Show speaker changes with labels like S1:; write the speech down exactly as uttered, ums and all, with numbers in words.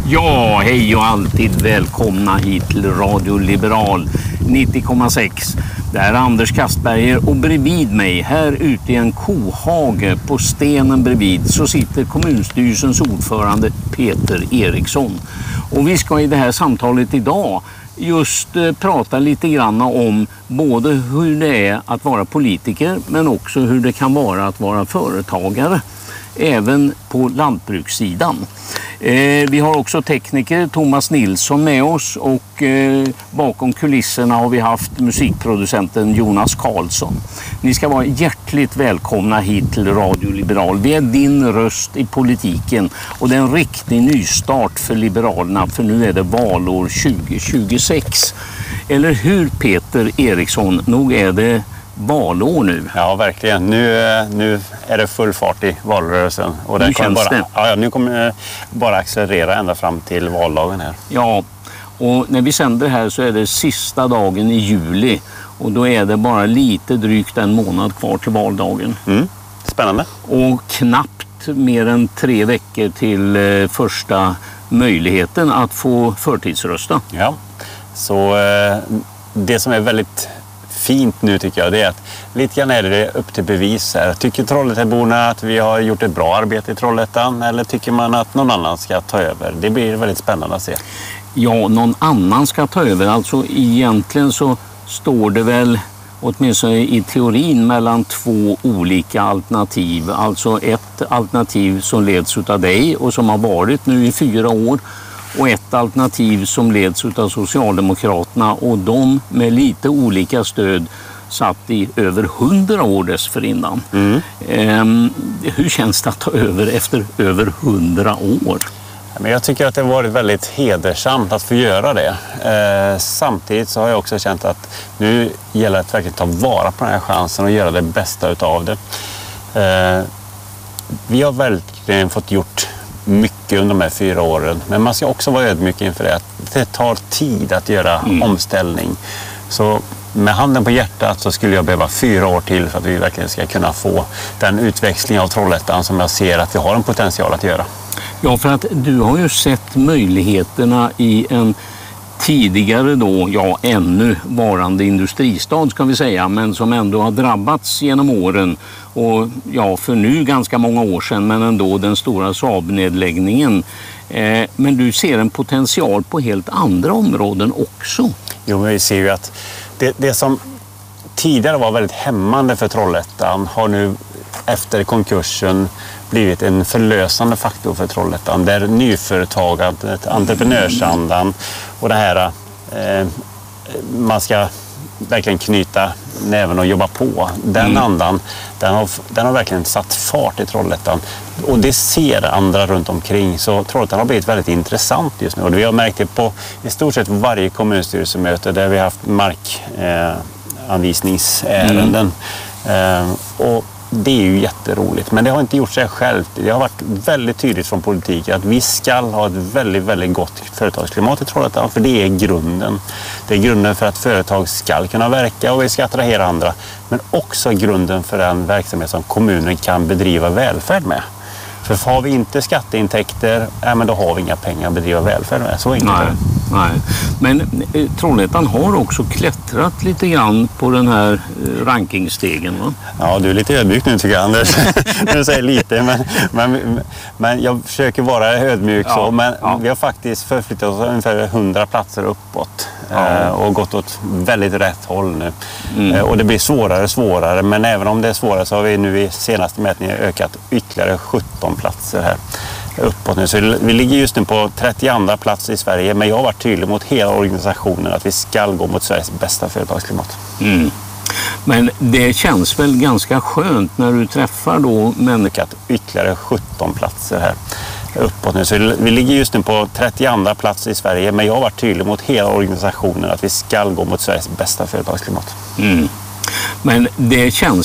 S1: Ja, hej och alltid välkomna hit till Radio Liberal nittio komma sex. Det är Anders Kastberger och bredvid mig, här ute i en kohage på stenen bredvid, så sitter kommunstyrelsens ordförande Peter Eriksson. Och vi ska i det här samtalet idag just eh, prata lite grann om både hur det är att vara politiker men också hur det kan vara att vara företagare. Även på lantbrukssidan. Eh, vi har också tekniker Thomas Nilsson med oss och eh, bakom kulisserna har vi haft musikproducenten Jonas Karlsson. Ni ska vara hjärtligt välkomna hit till Radio Liberal. Vi är din röst i politiken och det är en riktig nystart för Liberalerna, för nu är det valår tjugo tjugosex. Eller hur Peter Eriksson? Nog är det valår nu.
S2: Ja, verkligen. Nu, nu är det full fart i valrörelsen. Och
S1: Nu
S2: den kommer
S1: känns
S2: bara,
S1: det.
S2: ja, nu kommer det bara accelerera ända fram till valdagen här.
S1: Ja, och när vi sänder här så är det sista dagen i juli. Och då är det bara lite drygt en månad kvar till valdagen.
S2: Mm. Spännande.
S1: Och knappt mer än tre veckor till eh, första möjligheten att få förtidsrösta.
S2: Ja, så eh, det som är väldigt fint nu tycker jag, det är att lite grann är det upp till bevis här. Tycker Trollhätteborna att vi har gjort ett bra arbete i Trollhättan, eller tycker man att någon annan ska ta över? Det blir väldigt spännande att se.
S1: Ja, någon annan ska ta över. Alltså egentligen så står det väl åtminstone i teorin mellan två olika alternativ. Alltså ett alternativ som leds av dig och som har varit nu i fyra år. Och ett alternativ som leds av Socialdemokraterna, och de med lite olika stöd satt i över hundra år dessförinnan. Mm. Ehm, hur känns det att ta över efter över hundra år?
S2: Men jag tycker att det har varit väldigt hedersamt att få göra det. Eh, samtidigt så har jag också känt att nu gäller det att verkligen ta vara på den här chansen och göra det bästa utav det. Eh, vi har verkligen fått gjort mycket under de här fyra åren. Men man ska också vara ödmjuk inför det. Att det tar tid att göra mm. omställning. Så med handen på hjärtat så skulle jag behöva fyra år till för att vi verkligen ska kunna få den utväxling av Trollhättan som jag ser att vi har en potential att göra.
S1: Ja, för att du har ju sett möjligheterna i en tidigare då, ja ännu varande industristad ska vi säga, men som ändå har drabbats genom åren. Och ja, för nu ganska många år sedan, men ändå den stora Saab-nedläggningen. Eh, men du ser en potential på helt andra områden också.
S2: Jo, men vi ser ju att det, det som tidigare var väldigt hämmande för Trollhättan har nu efter konkursen blivit en förlösande faktor för Trollhättan. Där nyföretagandet, entreprenörsandan och det här eh, man ska verkligen knyta näven och jobba på. Den mm. andan, den har, den har verkligen satt fart i Trollhättan. Och det ser andra runt omkring. Så Trollhättan har blivit väldigt intressant just nu. Och vi har märkt det på i stort sett varje kommunstyrelsemöte där vi har haft markanvisningsärenden. Mm. Eh, och det är ju jätteroligt, men det har inte gjort sig självt. Det har varit väldigt tydligt från politiken att vi ska ha ett väldigt, väldigt gott företagsklimat i Trollhättan, för det är grunden. Det är grunden för att företag ska kunna verka och vi ska attrahera andra, men också grunden för den verksamhet som kommunen kan bedriva välfärd med. För har vi inte skatteintäkter, ja, men då har vi inga pengar att bedriva välfärd med. Så enkelt är det.
S1: Nej. Men eh, Trollhättan har också klättrat lite grann på den här eh, rankingstegen, va?
S2: Ja, du är lite ödmjuk nu tycker jag, Anders. Du säger lite, men, men, men jag försöker vara ödmjuk. Ja, så. Men ja. Vi har faktiskt förflyttat oss ungefär hundra platser uppåt. Ja. Eh, och gått åt väldigt rätt håll nu. Mm. Eh, och det blir svårare och svårare, men även om det är svårare så har vi nu i senaste mätningen ökat ytterligare sjutton platser här uppåt nu. Så vi ligger just nu på trettioandra plats i Sverige, men jag har varit tydlig mot hela organisationen att vi ska gå mot Sveriges bästa företagsklimat.
S1: Mm. Men det känns väl ganska skönt när du träffar då människor.
S2: Ytterligare sjutton platser här uppåt nu. Så vi ligger just nu på trettioandra plats i Sverige, men jag har varit tydlig mot hela organisationen att vi ska gå mot Sveriges bästa företagsklimat.
S1: Mm. Men det känns